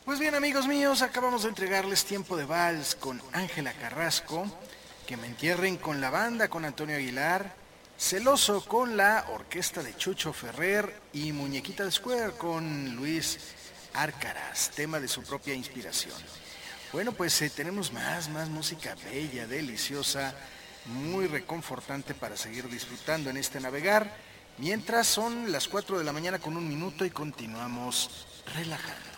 Pues bien, amigos míos, acabamos de entregarles Tiempo de Vals con Ángela Carrasco, Que me entierren con la banda con Antonio Aguilar, Celoso con la orquesta de Chucho Ferrer y Muñequita Square con Luis Árcaras, tema de su propia inspiración. Bueno, pues tenemos más música bella, deliciosa, muy reconfortante para seguir disfrutando en este navegar, mientras son las 4 de la mañana con un minuto y continuamos relajando.